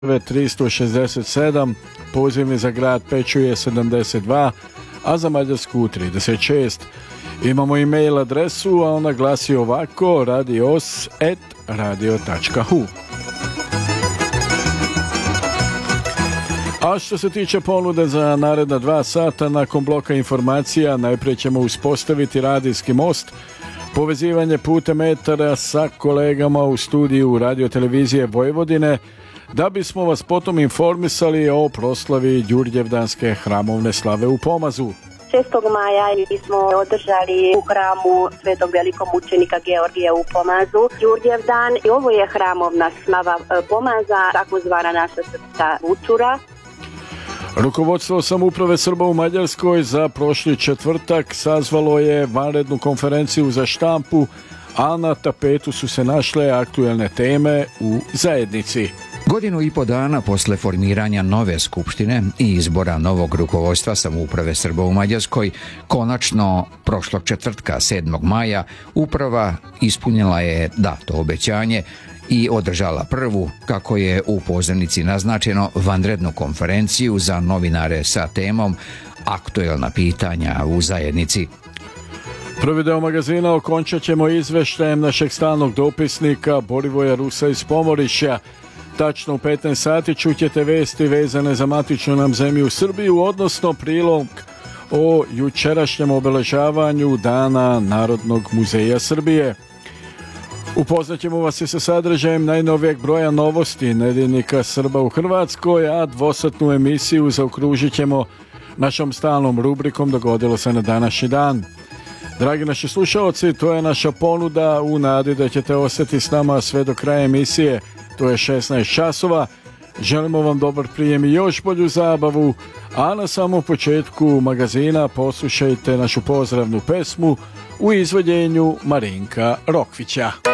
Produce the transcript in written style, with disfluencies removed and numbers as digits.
367, pozivni za grad Peću je 72, a za Mađarsku 36. Imamo e-mail adresu, a ona glasi ovako: radios@radio.hu. A što se tiče ponude za naredna 2 sata, nakon bloka informacija najprije ćemo uspostaviti radijski most, povezivanje putem etera sa kolegama u studiju Radio-televizije Vojvodine, da bismo vas potom informisali o proslavi Đurđevdanske hramovne slave u Pomazu. 6. maja smo održali u hramu Svetog velikomučenika Georgija u Pomazu Đurđevdan i ovo je hramovna slava Pomaza, takozvana naša srpska vučura. Rukovodstvo samouprave Srba u Mađarskoj za prošli četvrtak sazvalo je vanrednu konferenciju za štampu, a na tapetu su se našle aktuelne teme u zajednici. Godinu i po dana posle formiranja nove skupštine i izbora novog rukovodstva samouprave Srba u Mađarskoj, konačno prošlog četvrtka 7. maja uprava ispunila je dato obećanje i održala prvu, kako je u pozivnici naznačeno, vanrednu konferenciju za novinare sa temom aktuelna pitanja u zajednici. Prvi deo magazina okončat ćemo izveštajem našeg stalnog dopisnika Borivoja Rusa iz Pomorišća. Tačno u 15 sati čućete vesti vezane za matičnu nam zemlju Srbiju, odnosno prilog o jučerašnjem obeležavanju Dana Narodnog muzeja Srbije. Upoznaćemo vas i sa sadržajem najnovijeg broja novosti nedeljnika Srba u Hrvatskoj, a dvosatnu emisiju zaokružit ćemo našom stalnom rubrikom Dogodilo se na današnji dan. Dragi naši slušalci, to je naša ponuda u nadi da ćete ostati s nama sve do kraja emisije. To je 16 časova. Želimo vam dobar prijem i još bolju zabavu, a na samom početku magazina poslušajte našu pozdravnu pesmu u izvođenju Marinka Rokvića.